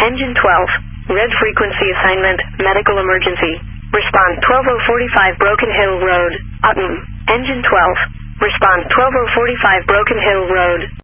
Engine 12. Red frequency assignment. Medical emergency. Respond 12045 Broken Hill Road. Engine 12. Respond 12045 Broken Hill Road.